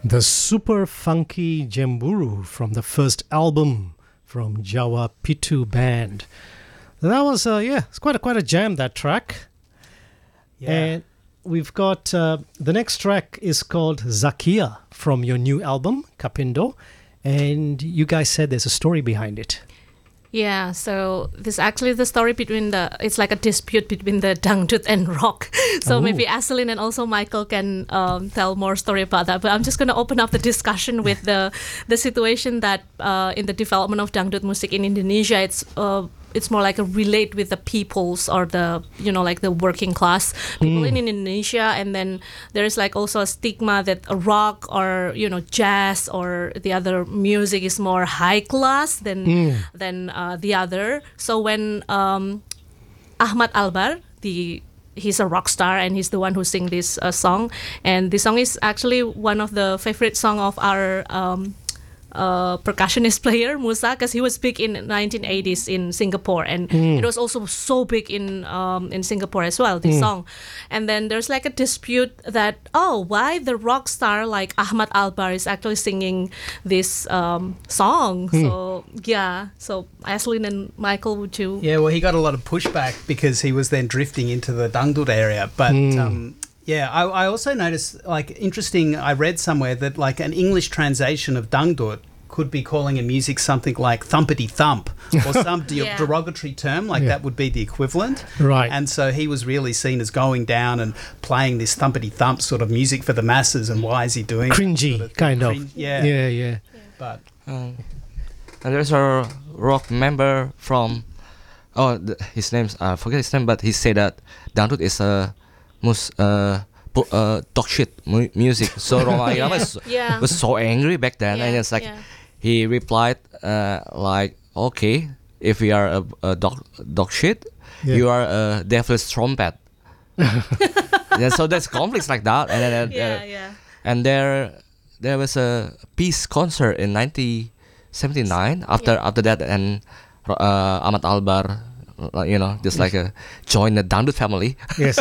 The super funky Jemburu from the first album from Jawa Pitu Band. That was, it's quite a jam, that track. Yeah. And we've got, the next track is called Zakia from your new album, Kapindo. And you guys said there's a story behind it. Yeah, so this actually the story it's like a dispute between the dangdut and rock. So maybe Aselin and also Michael can tell more story about that. But I'm just going to open up the discussion with the situation that in the development of dangdut music in Indonesia, it's more like a relate with the peoples or the, like the working class people in Indonesia. And then there is like also a stigma that a rock or, jazz or the other music is more high class than the other. So when Ahmad Albar, he's a rock star and he's the one who sing this song. And this song is actually one of the favorite song of our percussionist player Musa, because he was big in 1980s in Singapore, and it was also so big in Singapore as well, this song. And then there's like a dispute that why the rock star like Ahmad Albar is actually singing this song. So Aslin and Michael, would you? Yeah, well, he got a lot of pushback because he was then drifting into the dangdut area, but I also noticed, interesting, I read somewhere that, an English translation of dangdut could be calling a music something like thumpity thump or some derogatory term, that would be the equivalent. Right. And so he was really seen as going down and playing this thumpity thump sort of music for the masses, and why is he doing cringy, sort of kind of. Yeah. But and there's a rock member from, his name's, I forget his name, but he said that dangdut is a dog shit music. So Roma Irama was so angry back then, and it's like he replied okay, if we are a dog shit, you are a devil's trumpet. So there's conflicts like that, and and there was a peace concert in 1979 after that, and Ahmad Albar, just join the dangdut family. Yes.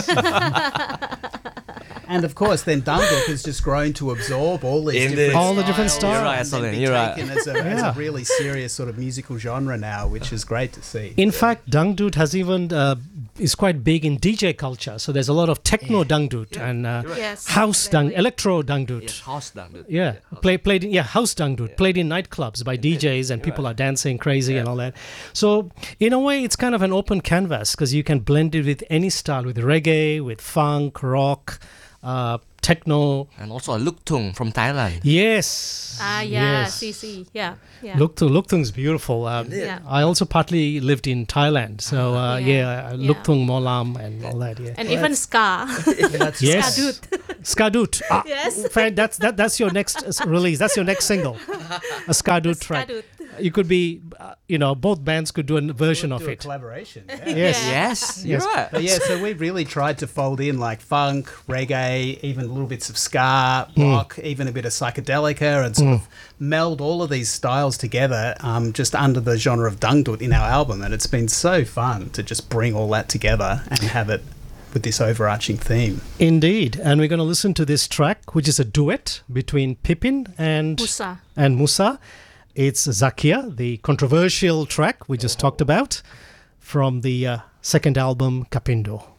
And of course, then dangdut has just grown to absorb all these different styles. You're right. As a really serious sort of musical genre now, which is great to see. In fact, dangdut has even is quite big in DJ culture. So there's a lot of techno dangdut and house electro dangdut. Yes, house dangdut. Yeah, played in house dangdut, played in nightclubs by DJs, and people are dancing crazy and all that. So in a way, it's kind of an open canvas because you can blend it with any style, with reggae, with funk, rock, techno, and also a Luktung from Thailand. Yes. CC. Yeah. Lukthung's beautiful. I also partly lived in Thailand, so Lukthung, Molam, and all that. Yeah. And even ska. Yes. Skadut. Yes. Friend, that's your next release. That's your next single. A Skadut track. You could be, both bands could do a version of do it. A collaboration. Yeah. Yes, you're right. But so we really tried to fold in funk, reggae, even little bits of ska, rock, even a bit of psychedelica, and sort of meld all of these styles together just under the genre of dangdut in our album. And it's been so fun to just bring all that together and have it with this overarching theme. Indeed. And we're going to listen to this track, which is a duet between Pipin and Musa. It's Zakia, the controversial track we just talked about, from the second album, Kapindo.